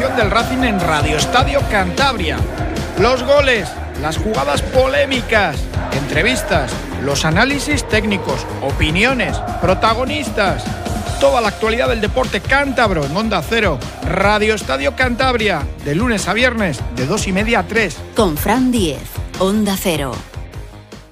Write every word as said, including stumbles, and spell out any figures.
información del Racing en Radio Estadio Cantabria. Los goles, las jugadas polémicas, entrevistas, los análisis técnicos, opiniones, protagonistas. Toda la actualidad del deporte cántabro en Onda Cero. Radio Estadio Cantabria, de lunes a viernes, de dos y media a tres. Con Fran Diez, Onda Cero.